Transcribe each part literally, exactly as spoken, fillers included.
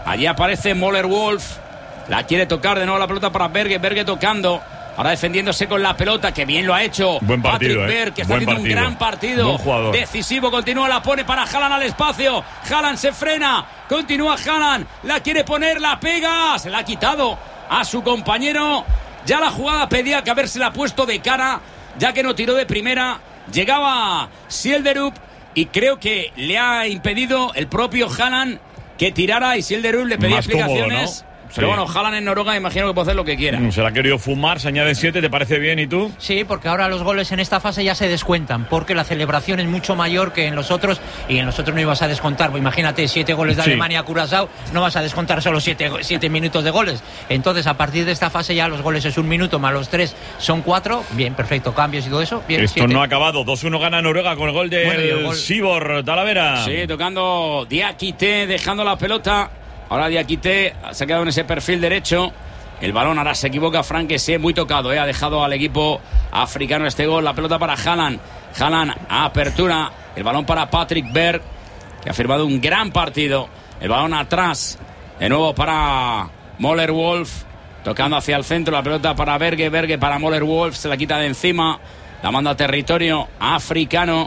Allí aparece Moller Wolf. La quiere tocar de nuevo la pelota para Berge. Berge tocando. Ahora defendiéndose con la pelota, que bien lo ha hecho. Buen partido, Patrick eh. Berg, que está Buen haciendo partido. un gran partido. Buen jugador. Decisivo, continúa, la pone para Haaland al espacio. Haaland se frena. Continúa Haaland. La quiere poner, la pega. Se la ha quitado a su compañero. Ya la jugada pedía que habérsela puesto de cara, ya que no tiró de primera. Llegaba Sielderup y creo que le ha impedido el propio Haaland que tirara, y Sielderup le pedía Más cómodo, explicaciones. ¿no? Pero Sí. bueno, Haaland en Noruega imagino que puede hacer lo que quiera. Se la ha querido fumar, se añade siete, ¿te parece bien? ¿Y tú? Sí, porque ahora los goles en esta fase ya se descuentan, porque la celebración es mucho mayor que en los otros, y en los otros no ibas a descontar. Pues imagínate, siete goles de Sí. Alemania a Curazao, no vas a descontar solo siete, siete minutos de goles. Entonces, a partir de esta fase ya los goles es un minuto, más los tres son cuatro. Bien, perfecto, cambios y todo eso. Bien, Esto siete. no ha acabado. dos uno gana Noruega con el gol de Bueno, y el gol- Sivor Talavera. Sí, tocando Diakité, dejando la pelota. Ahora Diakité se ha quedado en ese perfil derecho. El balón ahora se equivoca Frank Kessie, muy tocado, ¿eh? Ha dejado al equipo africano este gol. La pelota para Haaland. Haaland a apertura. El balón para Patrick Berg, que ha firmado un gran partido. El balón atrás. De nuevo para Moller Wolf. Tocando hacia el centro. La pelota para Berge. Berge para Moller Wolf. Se la quita de encima. La manda a territorio africano.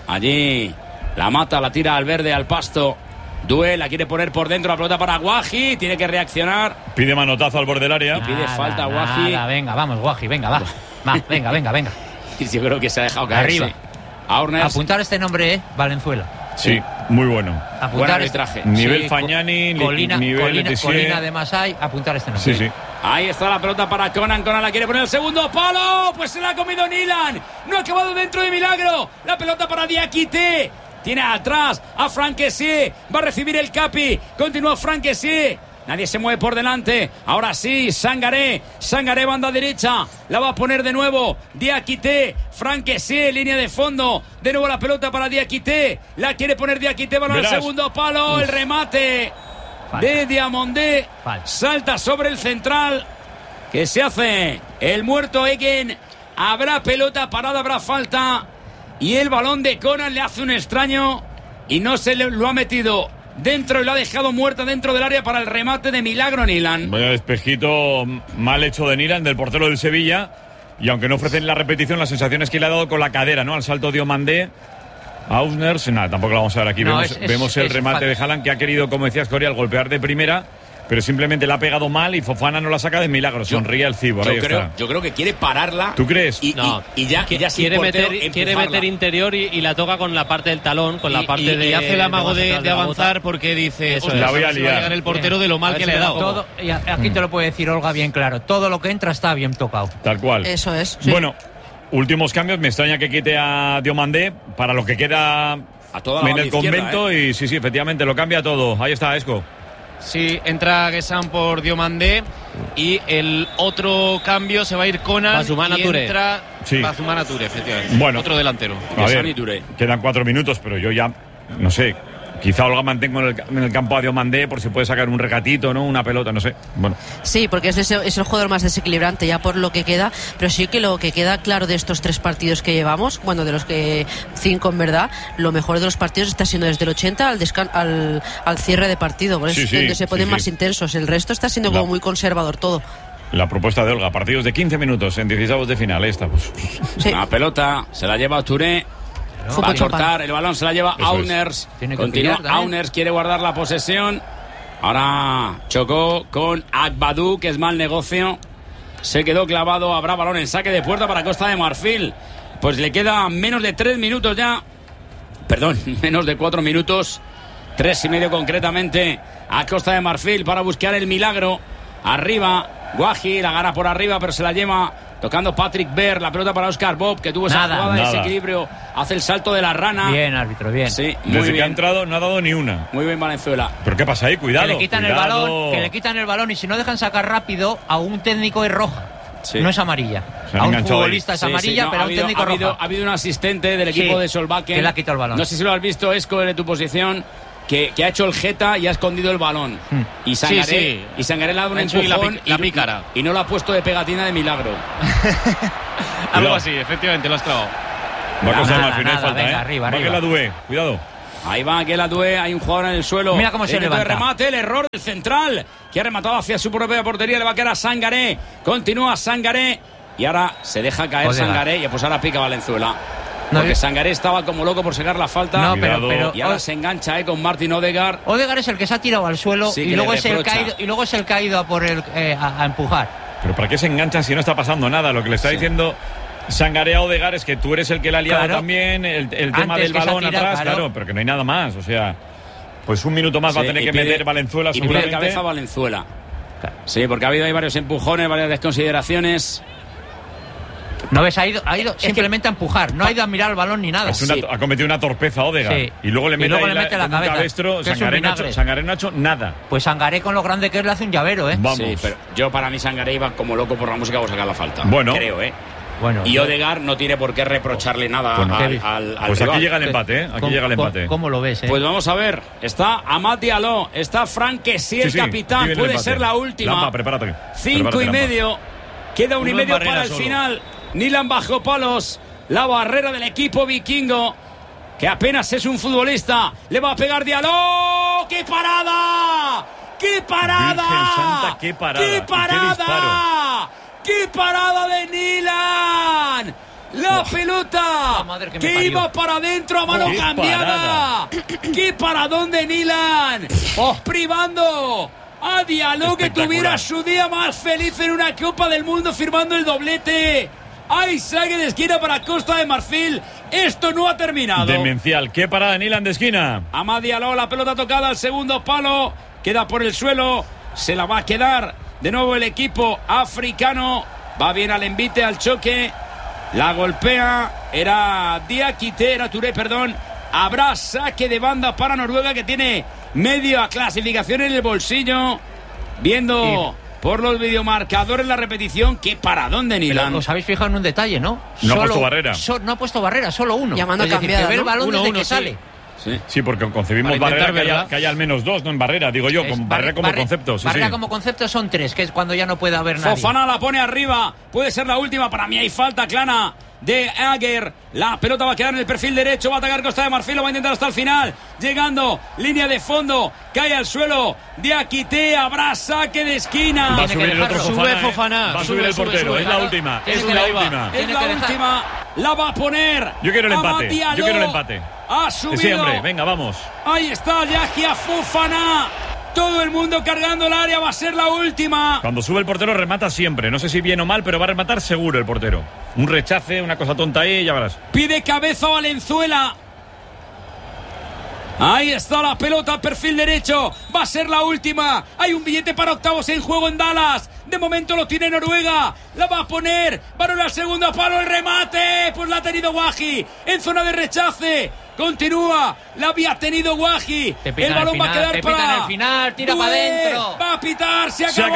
Allí la mata, la tira al verde, al pasto. Due, la quiere poner por dentro, la pelota para Guaji, tiene que reaccionar. Pide manotazo al borde del área. Y pide Nada, falta Guaji. nada, venga, vamos, Guaji, venga, va. Va, venga, venga, venga. Y yo creo que se ha dejado caer. Arriba. Aurners, Apuntar este nombre, ¿eh? Valenzuela. Sí, muy bueno. buen Apuntar este- arbitraje. Nivel Sí, Fagnani, co- Colina, nivel Colina, Letizier. Colina de Masai, apuntar este nombre. Sí, sí. Ahí está la pelota para Conan. Conan la quiere poner el segundo palo. Pues se la ha comido Nilan. No ha acabado dentro de Milagro. La pelota para Diakité. Tiene atrás a Frank Kessie. Va a recibir el Capi. Continúa Frank Kessie. Nadie se mueve por delante. Ahora sí, Sangaré. Sangaré, banda derecha. La va a poner de nuevo Diakité. Frank Kessie, línea de fondo. De nuevo la pelota para Diakité. La quiere poner Diakité. Balón al Verás. segundo palo. El remate Falta. de Diamondé. Falta. Salta sobre el central. Que se hace el muerto Egen. Habrá pelota parada, habrá falta. Y el balón de Conan le hace un extraño. Y no se le, lo ha metido dentro y lo ha dejado muerta dentro del área para el remate de Milagro Nilan. Vaya despejito mal hecho de Nilan, del portero del Sevilla. Y aunque no ofrecen la repetición, la sensación es que le ha dado con la cadera, ¿no? Al salto de Omandé. Ausners, nada, tampoco lo vamos a ver aquí. No, vemos es- es- vemos el es remate fácil. de Haaland, que ha querido, como decías, Coria, al golpear de primera, pero simplemente la ha pegado mal y Fofana no la saca de milagro. Sonríe el Cibor, Yo ahí creo, está. yo creo que quiere pararla. ¿Tú crees? Y, No. y- y ya, y ya sin quiere, portero, meter, quiere empujarla. meter interior y, y la toca con la parte del talón, con la Y- parte y, de. y hace el amago más de, atrás de la bota. avanzar porque dice, Eso "Ostras, es. La voy a si va liar". llegar el portero de lo mal A que ver le si he me dado. Todo, y a- aquí te lo puede decir Olga bien claro. Todo lo que entra está bien tocado. Tal cual. Eso es. sí. Bueno, últimos cambios. Me extraña que quite a Diomandé para lo que queda A toda la en banda el izquierda, convento. ¿eh? Y sí, sí, efectivamente, lo cambia todo. Ahí está, Esco. Sí, entra Guessam por Diomandé y el otro cambio se va a ir Conan Bazumana y Touré. entra Sí. Bazumana Touré, efectivamente. Bueno. Otro delantero. A Guessam ver, y Touré. quedan cuatro minutos, pero yo ya, no sé, quizá Olga mantengo en el, en el campo a Diomandé por si puede sacar un regatito, ¿no? Una pelota, no sé. Bueno, Sí, porque es, ese- es el jugador más desequilibrante ya por lo que queda, pero sí que lo que queda claro de estos tres partidos que llevamos, bueno, de los que cinco en verdad, lo mejor de los partidos está siendo desde el ochenta al descan al, al cierre de partido, por eso Sí, es sí, donde se ponen sí, más sí. intensos. El resto está siendo La- como muy conservador todo. la propuesta de Olga, partidos de quince minutos en dieciséis de final. Ahí está, pues. Sí. La pelota se la lleva Touré. Fútbol Va a champán. cortar, el balón se la lleva Eso es. Auners. Tiene que Continúa pillar también. Auners, quiere guardar la posesión. Ahora chocó con Agbadou, que es mal negocio. Se quedó clavado, habrá balón en saque de puerta para Costa de Marfil. Pues le queda menos de tres minutos ya. Perdón, menos de cuatro minutos. Tres y medio concretamente a Costa de Marfil para buscar el milagro. Arriba, Guaji, la gana por arriba, pero se la lleva tocando Patrick Berg. La pelota para Oscar Bob, que tuvo esa Nada. jugada de Nada. desequilibrio. Hace el salto de la rana. Bien, árbitro, bien. Sí, muy Desde que ha bien. entrado no ha dado ni una. Muy bien Valenzuela. ¿Pero qué pasa ahí? Cuidado. Que le quitan el cuidado. balón, que le quitan el balón y si no dejan sacar rápido a un técnico es roja. Sí. No es amarilla. Se han A un enganchado futbolista ahí. es Sí, amarilla, sí, no, pero ha a un habido- técnico ha habido, roja. ha habido un asistente del equipo Sí, de Solbakken que le ha quitado el balón. No sé si lo has visto, Esco, de tu posición, que, que ha hecho el jeta y ha escondido el balón. Hmm. Y Sangaré, Sí, sí. y Sangaré le ha dado un Ha hecho y la empujón pic- la pícara. y no lo ha puesto de pegatina de milagro. Algo así, efectivamente, lo has clavado. Va a costar Nada, al final nada, falta, venga, ¿eh? arriba, Va que arriba. la Due. Cuidado. Ahí va Gueladue, hay un jugador en el suelo. Mira cómo se el levanta. De remate, el error del central, que ha rematado hacia su propia portería, le va a quedar a Sangaré. Continúa Sangaré y ahora se deja caer Odegaard. Sangaré y pues ahora pica Valenzuela. No, Porque yo- Sangaré estaba como loco por sacar la falta. No, pero, Cuidado. pero Y ahora O- se engancha eh, con Martin Odegaard. Odegaard es el que se ha tirado al suelo Sí, y que luego le es el reprocha. caído y luego es el caído a por el eh, a, a empujar. Pero ¿para qué se enganchan si no está pasando nada? Lo que le está Sí. diciendo Sangaré a Odegaard es que tú eres el que la ha liado Claro. también, el, el tema Antes del que se ha balón tirado, atrás, claro. claro, pero que no hay nada más. O sea, pues un minuto más va a Sí, tener y que pide- meter Valenzuela y pide seguramente. cabeza Valenzuela. Sí, porque ha habido ahí varios empujones, varias desconsideraciones. No ves, ha ido, ha ido simplemente a empujar, no ha ido a mirar el balón ni nada. Es una- Sí. Ha cometido una torpeza Odegaard. Sí. Y luego le Y mete, luego ahí le mete la con un cabeza, cabestro. que es un Sangaré no, ha hecho, vinagre. Sangaré no ha hecho nada. Pues Sangaré con lo grande que es le hace un llavero, ¿eh? Vamos. Sí, pero yo para mí Sangaré iba como loco por la música por sacar la falta. Bueno. Creo, ¿eh? Bueno, Y yo- Odegaard no tiene por qué reprocharle nada Bueno, al, Kevin. al, al Pues rival. aquí llega el empate, ¿eh? Aquí ¿Cómo- llega el cómo- empate. ¿Cómo lo ves, eh? Pues vamos a ver, está Amad Diallo, está Frank Kessie, el Sí, sí, aquí capitán, viene el puede empate. ser la última. Lamba, prepárate. Cinco Prepárate, y Lamba. medio, queda un Uno y en medio barrera para el solo. final. Nilan bajo palos, la barrera del equipo vikingo, que apenas es un futbolista, le va a pegar Diallo. ¡Qué parada! ¡Qué parada! Virgen Santa, qué parada. ¡Qué Y qué parada! disparo. ¡Qué parada de Nilan! La pelota La madre que me que parió. iba para adentro a mano ¡Qué cambiada. ¡Qué paradón de Nilan! Privando a Diallo que Espectacular. tuviera su día más feliz en una Copa del Mundo firmando el doblete. ¡Ay, saque de esquina para Costa de Marfil! Esto no ha terminado. Demencial. ¿Qué parada en Nilan de esquina? Amad Diallo, la pelota tocada al segundo palo, queda por el suelo, se la va a quedar de nuevo el equipo africano, va bien al envite, al choque, la golpea, era Diakité, era Touré, perdón, habrá saque de banda para Noruega que tiene media clasificación en el bolsillo, viendo por los videomarcadores la repetición, qué paradón de Pero Nilan. os habéis fijado en un detalle, ¿no? No ha puesto barrera. so- no ha puesto barrera, solo uno. Llamando es decir, cambiada, que ve el ¿no? balón Uno, desde uno, que sí. sale. Sí. Sí, porque concebimos Para intentar barrera que haya, verla. que haya al menos dos, no en barrera, digo yo, Es con bar- barrera como barre- concepto. Sí, barrera sí. como concepto son tres, que es cuando ya no puede haber nadie. Fofana la pone arriba, puede ser la última, para mí hay falta clara de Aguer, la pelota va a quedar en el perfil derecho, va a atacar Costa de Marfil, lo va a intentar hasta el final, llegando, línea de fondo, cae al suelo, Diakité, habrá saque de esquina. Va a Tiene subir que el otro dejarlo. Fofana. Sube ¿eh? Fofana, Va a sube, subir el sube, portero, sube, es la claro. última. Tiene Es que la dejar. última. Es Tiene la que dejar. última, la va a poner. Yo quiero el Amad empate, yo Diallo. quiero el empate. Ha Sí, subido. hombre, venga, vamos. Ahí está Yahia Fofana. Todo el mundo cargando el área, va a ser la última. Cuando sube el portero remata siempre. No sé si bien o mal, pero va a rematar seguro el portero. Un rechace, una cosa tonta ahí, ya verás. Pide cabeza Valenzuela. Ahí está la pelota, perfil derecho. Va a ser la última. Hay un billete para octavos en juego en Dallas. De momento lo tiene Noruega. La va a poner. Varón al segundo palo, el remate. Pues la ha tenido Wahi. En zona de rechace. Continúa. La había tenido Wahi. Te pitan El balón al va a final, quedar te para. pitan al final, tira Due. para adentro. Va a pitar. Se Se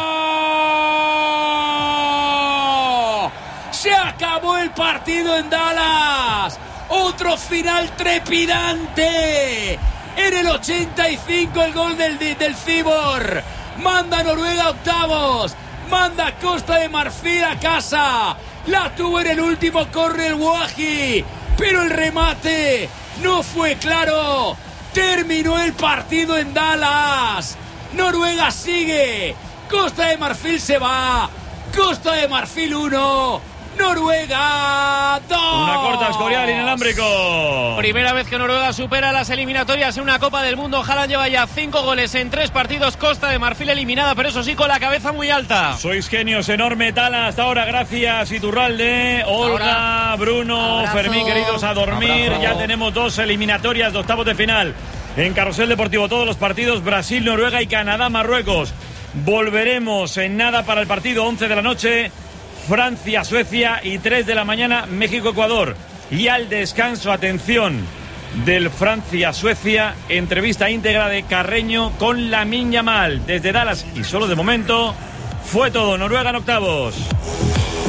acabó. Se acabó el partido en Dallas. Otro final trepidante. En el ochenta y cinco el gol del, del Cibor. Manda Noruega a octavos. Manda Costa de Marfil a casa. La tuvo en el último corre el Wahi. Pero el remate no fue claro. Terminó el partido en Dallas. Noruega sigue. Costa de Marfil se va. Costa de Marfil uno. Noruega dos. Una corta Escorial inalámbrico. Primera vez que Noruega supera las eliminatorias en una Copa del Mundo. Haaland lleva ya cinco goles en tres partidos. Costa de Marfil eliminada, pero eso sí, con la cabeza muy alta. Sois genios, enorme tala hasta ahora, gracias Iturralde, Olga, Bruno, Abrazo. Fermín, queridos a dormir. Abrazo. Ya tenemos dos eliminatorias de octavos de final. En Carrusel Deportivo todos los partidos, Brasil, Noruega y Canadá, Marruecos. Volveremos en nada para el partido once de la noche. Francia, Suecia y tres de la mañana México, Ecuador. Y al descanso, atención, del Francia-Suecia, entrevista íntegra de Carreño con Lamine Yamal desde Dallas. Y solo de momento fue todo. Noruega en octavos.